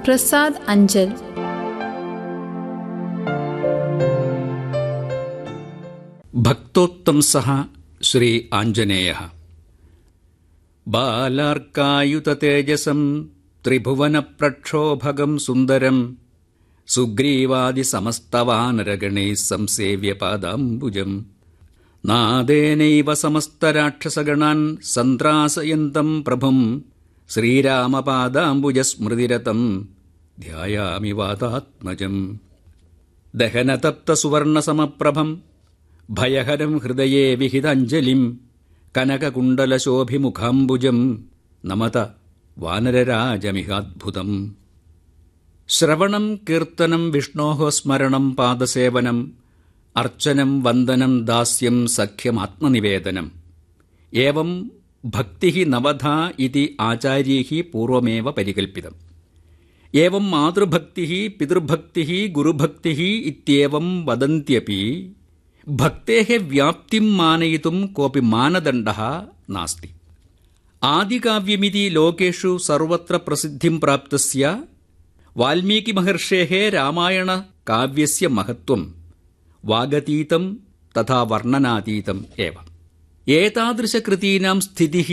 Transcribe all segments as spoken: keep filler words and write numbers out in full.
പ്രസാദ് അഞ്ചൽ. ഭക്തോത്തംസഃ ശ്രീ ആഞ്ജനേയഃ. ബാലാർക്കായുതതേജസം ത്രിഭുവനപ്രക്ഷോഭകം സുന്ദരം സുഗ്രീവാദിസമസ്തവാനരഗണൈഃ സംസേവ്യ പാദാംബുജം നാദേനൈവ സമസ്തരാക്ഷസഗണാൻ സന്ത്രാസയന്തം പ്രഭും ശ്രീരാമപാദാംബുജസ്മൃതിരതം ധ്യായാമി വാതാത്മജം. ദഹനതപ്തസുവർണസമപ്രഭം ഭയഹരം ഹൃദയേ വിഹിതാഞ്ജലിം കനകകുണ്ടലശോഭിമുഖാംബുജം നമത വാനരരാജമിഹാദ്ഭുതം. ശ്രവണം കീർത്തനം വിഷ്ണോഃ സ്മരണം പാദസേവനം അർച്ചനം വന്ദനം ദാസ്യം സഖ്യമാത്മനിവേദനം. ഏവം ഭക്തിഃ നവധാ ഇതി ആചാര്യൈഃ പൂർവമേവ പരികൽപ്പിതം. ഏവം മാതൃഭക്തിഃ പിതൃഭക്തിഃ ഗുരുഭക്തിഃ ഇത്യേവം വദന്ത്യപി ഭക്തേഃ വ്യാപ്തിം മാനയിതും കോപി മാനദണ്ഡഃ നാസ്തി. ആദികാവ്യമിതി ലോകേഷു സർവത്ര പ്രസിദ്ധിം പ്രാപ്തസ്യ വാൽമീകിമഹർഷേഃ രാമായണ കാവ്യസ്യ മഹത്വം വാഗതീതം തഥാ വർണ്ണനാതീതം ഏവ. ഏതാദൃശകൃതീനാം സ്ഥിതിഃ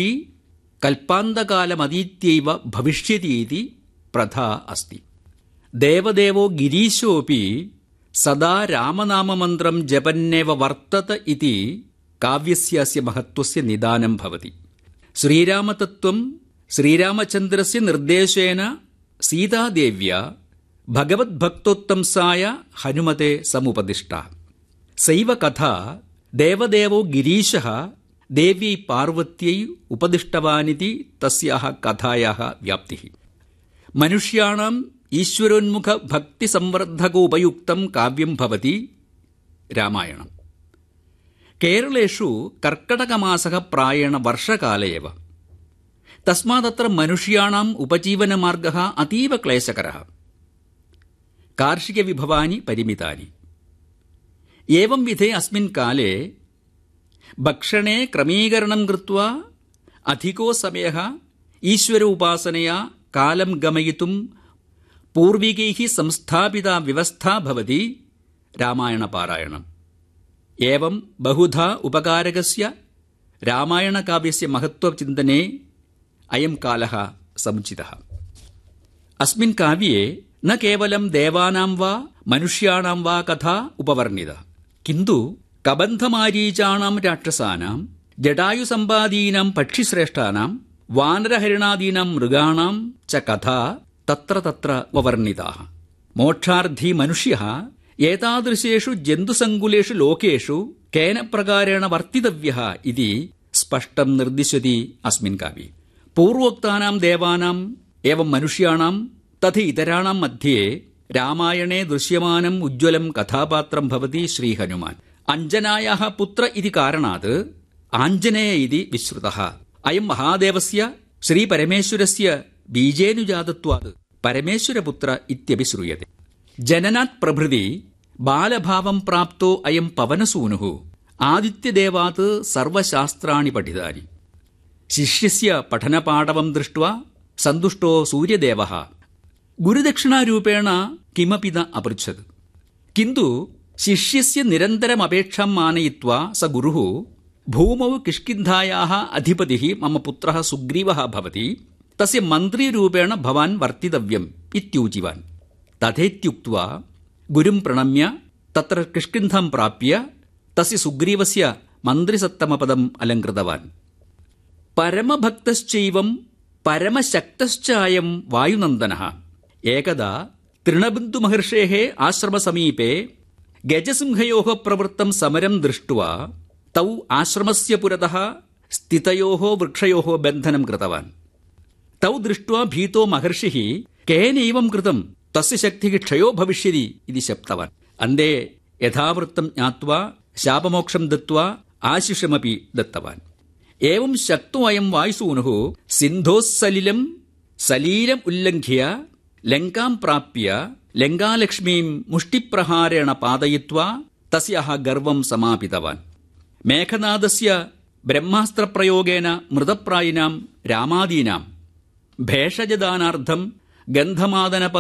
കൽപ്പാന്തകാലമതീത്യൈവ ഭവിഷ്യതീതി പ്രഥാ അസ്തി. ദേവദേവോ ഗിരീശോऽപി സദാ രാമനാമമന്ത്രം ജപന്നേവ വർത്തത ഇതി കാവ്യസ്യാസ്യ മഹത്വസ്യ നിദാനം ഭവതി. ശ്രീരാമതത്വം ശ്രീരാമചന്ദ്രസ്യ നിർദ്ദേശേന സീതാദേവ്യാ ഭഗവദ്ഭക്തോത്തംസായ ഹനുമതേ സമുപദിഷ്ട. സൈവ കഥാ ദേവദേവോ ഗിരീശഃ ദേവ്യൈ പാർവത്यै ഉപദിഷ്ടവാനിതി തസ്യാഃ കഥായാഃ വ്യാപ്തിഃ. മനുഷ്യാണാം ഈശ്വരോന്മുഖ ഭക്തിസംവർദ്ധകോപയുക്തം കാവ്യം ഭവതി രാമായണം. കേരളേഷു കർക്കടകമാസഃ പ്രായേണ വർഷകാല ഏവ. തസ്മാദത്ര മനുഷ്യാണാം ഉപജീവനമാർഗഃ അതീവ ക്ലേശകരഃ. കാർഷികവിഭവാനി പരിമിതാനി. ഏവം വിധേ അസ്മിൻ കാലേ ഭക്ഷണേ ക്രമീകരണം കൃത്വാ അധികോ സമയഃ ഈശ്വര ഉപാസനയാ കാലം ഗമയിതും പൂർവികൈഃ സംസ്ഥാപിത വ്യവസ്ഥാ ഭവതി രാമായണപാരായണം. ഏവം ബഹുധാ ഉപകാരകസ്യ രാമായണകാവ്യസ്യ മഹത്വചിന്തനേ അയം കാലഃ സമുചിതഃ. അസ്മിൻ കാവ്യേ ന കേവലം ദേവാനാം വാ മനുഷ്യാണാം വാ കഥാ ഉപവർണിത, കിന്തു കബന്ധമാരീചാണാം രാക്ഷസാനാം ജടായുസമ്പാദീനാം പക്ഷിശ്രേഷ്ഠാനാം വാനരഹരിണാദീനാം മൃഗാണാം ച കഥാ തത്ര തത്ര ഉപവർണിതാഃ. മോക്ഷാർത്ഥി മനുഷ്യഃ ഏതാദൃശേഷു ജന്തുസങ്കുലേഷു ലോകേഷു കേന പ്രകാരേണ വർത്തിതവ്യഃ ഇതി സ്പഷ്ടം നിർദ്ദിശ്യതി അസ്മിൻ കാവ്യേ. പൂർവോക്താനാം ദേവാനാം ഏവം മനുഷ്യാണാം തഥ ഇതരാണാം മധ്യേ രാമായണേ ദൃശ്യമാനം ഉജ്ജ്വലം കഥാപാത്രം ഭവതി ശ്രീഹനുമാൻ. അഞ്ജനായാഃ പുത്ര ഇതി കാരണാത് ആഞ്ജനേയ ഇതി വിശ്രുതഃ. അയം മഹാദേവസ്യ ശ്രീപരമേശ്വരസ്യ ബീജേനുജാതത്വാത് പരമേശ്വരപുത്ര ഇത്യപി ശ്രൂയത്തെ. ജനനാത് പ്രഭൃതി ബാലഭാവം പ്രാപ്തോ അയം പവനസൂനുഃ ആദിത്യദേവാത് സർവശാസ്ത്രാണി പഠിതാനി. ശിഷ്യസ്യ പഠനപാടവം ദൃഷ്ട്വാ സന്തുഷ്ടോ സൂര്യദേവഃ ഗുരുദക്ഷിണാരൂപേണ കിമപി ന അപൃച്ഛത്. കിന്തു ശിഷ്യസ്യ നിരന്തരമപേക്ഷാം മാനയിത്വാ സ ഗുരുഃ ഭൂമൗ കിഷ്കിന്ധായാഃ അധിപതിഃ മമ പുത്രഃ സുഗ്രീവഃ ഭവതി തസ്യ മന്ത്രീരൂപേണ ഭവാൻ വർത്തിതവ്യം ഇത്യൂചിവാൻ. തഥേത്യുക്ത്വാ ഗുരും പ്രണമ്യ തത്ര കിഷ്കിന്ധാം പ്രാപ്യ തസ്യ സുഗ്രീവസ്യ മന്ത്രിസത്തമപദം അലങ്കൃതവാൻ. പരമഭക്തശ്ചൈവം പരമശക്തശ്ചായം വായുനന്ദനഃ ഏകദാ തൃണബിന്ദുമഹർഷേഃ ആശ്രമസമീപേ ഗജസിംഹയോഃ പ്രവൃത്തം സമരം ദൃഷ്ട്വാ തൗ ആശ്രമസ്യ പുരതഃ സ്ഥിതയോഃ വൃക്ഷയോഃ ബന്ധനം കൃതവാൻ. തൗ ദൃഷ്ട്വാ ഭീതോ മഹർഷിഃ കേനൈവം കൃതം തസ്യ ശക്തിഃ ക്ഷയോ ഭവിഷ്യതി ഇതി ശപ്തവാൻ. അന്തേ യഥാവൃത്തം ജ്ഞാത്വാ ശാപമോക്ഷം ദത്വാ ആശിഷമപി ദത്തവാൻ. ഏവം ശക്തോ അയം വായുസൂനുഃ സിന്ധോസ്സലിലം സലീലം ഉല്ലംഘ്യ ലങ്കാം പ്രാപ്യ ലങ്കാലക്ഷ്മീം മുഷ്ടിപ്രഹാരേണ പാതയിത്വാ തസ്യാഃ ഗർവം സമാപിതവാൻ. മേഘനാദസ്യ ബ്രഹ്മാസ്ത്രപ്രയോഗേന മൃതപ്രായിനാം രാമാദീനാം ഭേഷജദാനാർത്ഥം ഗന്ധമാദന